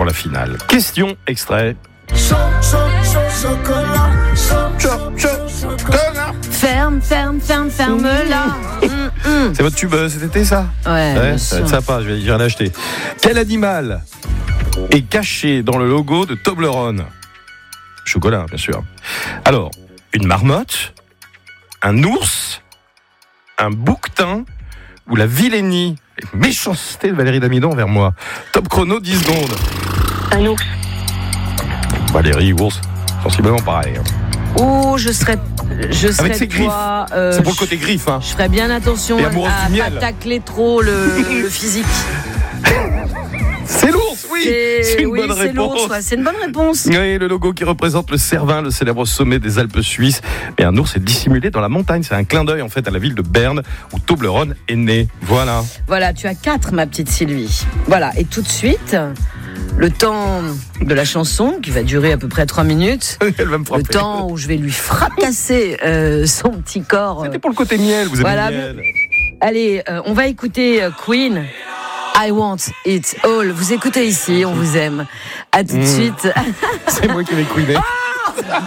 pour la finale. Question extrait. Ferme-la. C'est votre tube cet été, ça? Ouais, Ça va être sympa, je vais y en acheter. Quel animal est caché dans le logo de Toblerone? Chocolat, bien sûr. Alors, une marmotte, un ours, un bouquetin ou la vilainie et méchanceté de Valérie Damido envers moi. Top chrono, 10 secondes. Un ours. Valérie, ours, sensiblement pareil. Oh, je serais Avec ses griffes. toi, C'est pour le côté griffe, hein. je ferais bien attention Et à amoureuse du pas miel. tacler trop le physique. C'est l'ours, oui. C'est une bonne c'est réponse. l'ours, ouais, c'est une bonne réponse. Oui, le logo qui représente le Cervin, le célèbre sommet des Alpes suisses. Et un ours est dissimulé dans la montagne. C'est un clin d'œil en fait à la ville de Berne où Toblerone est né. Voilà. Voilà, tu as 4, ma petite Sylvie. Voilà, et tout de suite, le temps de la chanson, qui va durer à peu près 3 minutes. Elle va me frapper. Le temps où je vais lui fracasser son petit corps. C'était pour le côté miel, vous avez Voilà, miel. Allez, on va écouter Queen. I want it all. Vous écoutez ici, on vous aime. À tout de suite. C'est moi qui vais couiner.